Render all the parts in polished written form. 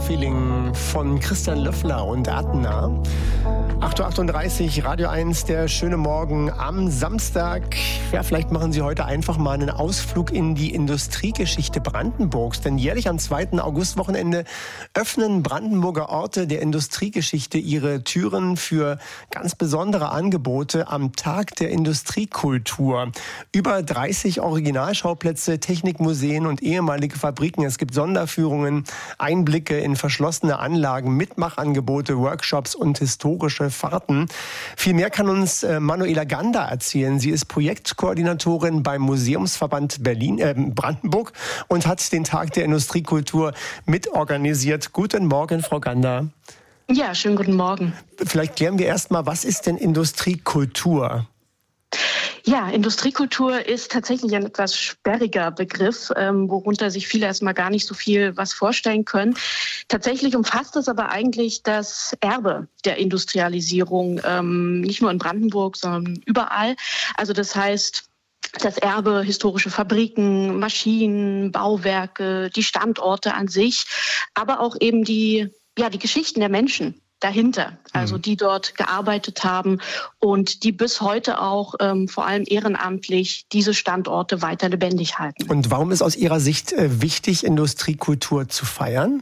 Sommerfeeling von Christian Löffler und Adna. 8.38 Uhr, Radio 1, der schöne Morgen am Samstag. Ja, vielleicht machen Sie heute einfach mal einen Ausflug in die Industriegeschichte Brandenburgs. Denn jährlich am 2. Augustwochenende öffnen Brandenburger Orte der Industriegeschichte ihre Türen für ganz besondere Angebote am Tag der Industriekultur. Über 30 Originalschauplätze, Technikmuseen und ehemalige Fabriken. Es gibt Sonderführungen, Einblicke in verschlossene Anlagen, Mitmachangebote, Workshops und historische Fahrten. Viel mehr kann uns Manuela Gander erzählen. Sie ist Projektkoordinatorin beim Museumsverband Brandenburg und hat den Tag der Industriekultur mitorganisiert. Guten Morgen, Frau Gander. Ja, schönen guten Morgen. Vielleicht klären wir erst mal, was ist denn Industriekultur? Ja, Industriekultur ist tatsächlich ein etwas sperriger Begriff, worunter sich viele erstmal gar nicht so viel was vorstellen können. Tatsächlich umfasst es aber eigentlich das Erbe der Industrialisierung, nicht nur in Brandenburg, sondern überall. Also das heißt, das Erbe, historische Fabriken, Maschinen, Bauwerke, die Standorte an sich, aber auch eben die Geschichten der Menschen dahinter, also die dort gearbeitet haben und die bis heute auch vor allem ehrenamtlich diese Standorte weiter lebendig halten. Und warum ist aus Ihrer Sicht wichtig, Industriekultur zu feiern?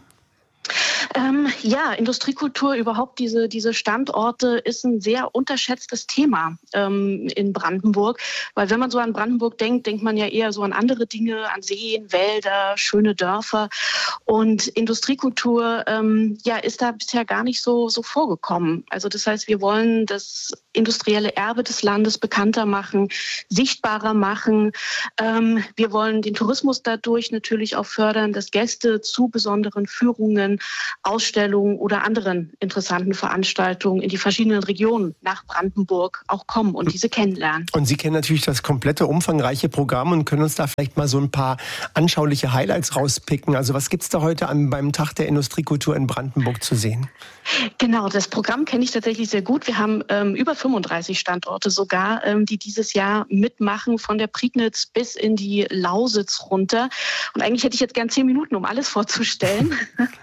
Industriekultur, überhaupt diese Standorte ist ein sehr unterschätztes Thema in Brandenburg. Weil wenn man so an Brandenburg denkt, denkt man ja eher so an andere Dinge, an Seen, Wälder, schöne Dörfer. Und Industriekultur ist da bisher gar nicht so vorgekommen. Also das heißt, wir wollen das industrielle Erbe des Landes bekannter machen, sichtbarer machen. Wir wollen den Tourismus dadurch natürlich auch fördern, dass Gäste zu besonderen Führungen, Ausstellungen oder anderen interessanten Veranstaltungen in die verschiedenen Regionen nach Brandenburg auch kommen und diese kennenlernen. Und Sie kennen natürlich das komplette, umfangreiche Programm und können uns da vielleicht mal so ein paar anschauliche Highlights rauspicken. Also was gibt's da heute beim Tag der Industriekultur in Brandenburg zu sehen? Genau, das Programm kenne ich tatsächlich sehr gut. Wir haben über 35 Standorte sogar, die dieses Jahr mitmachen, von der Prignitz bis in die Lausitz runter. Und eigentlich hätte ich jetzt gern 10 Minuten, um alles vorzustellen.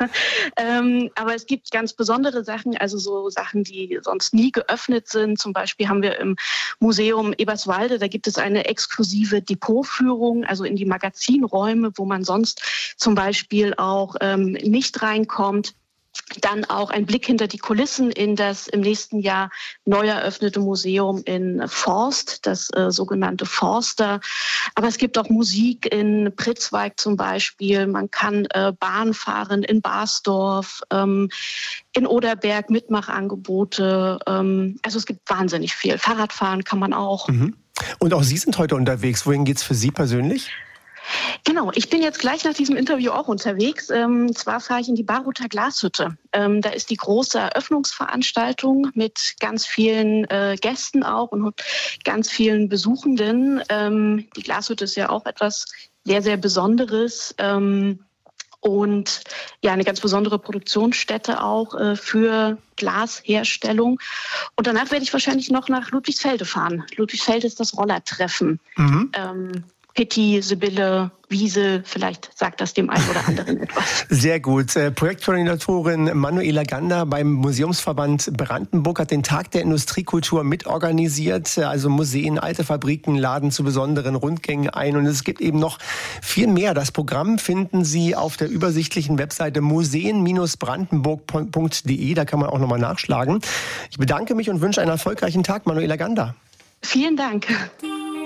Aber es gibt ganz besondere Sachen, also so Sachen, die sonst nie geöffnet sind. Zum Beispiel haben wir im Museum Eberswalde, da gibt es eine exklusive Depotführung, also in die Magazinräume, wo man sonst zum Beispiel auch nicht reinkommt. Dann auch ein Blick hinter die Kulissen in das im nächsten Jahr neu eröffnete Museum in Forst, das sogenannte Forster. Aber es gibt auch Musik in Pritzwalk zum Beispiel. Man kann Bahn fahren in Basdorf, in Oderberg, Mitmachangebote. Also es gibt wahnsinnig viel. Fahrradfahren kann man auch. Und auch Sie sind heute unterwegs. Wohin geht's für Sie persönlich? Genau, ich bin jetzt gleich nach diesem Interview auch unterwegs. Zwar fahre ich in die Baruther Glashütte. Da ist die große Eröffnungsveranstaltung mit ganz vielen Gästen auch und ganz vielen Besuchenden. Die Glashütte ist ja auch etwas sehr, sehr Besonderes. Und ja, eine ganz besondere Produktionsstätte auch für Glasherstellung. Und danach werde ich wahrscheinlich noch nach Ludwigsfelde fahren. Ludwigsfelde ist das Rollertreffen. Pitti, Sibylle, Wiese, vielleicht sagt das dem einen oder anderen etwas. Sehr gut. Projektkoordinatorin Manuela Gander beim Museumsverband Brandenburg hat den Tag der Industriekultur mitorganisiert. Also Museen, alte Fabriken laden zu besonderen Rundgängen ein. Und es gibt eben noch viel mehr. Das Programm finden Sie auf der übersichtlichen Webseite museen-brandenburg.de. Da kann man auch nochmal nachschlagen. Ich bedanke mich und wünsche einen erfolgreichen Tag, Manuela Gander. Vielen Dank.